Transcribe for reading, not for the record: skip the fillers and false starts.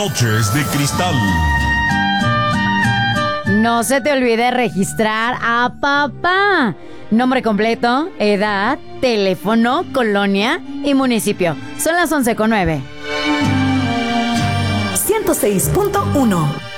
Noches de Cristal. No se te olvide registrar a papá. Nombre completo, edad, teléfono, colonia y municipio. Son las 11:09. 106.1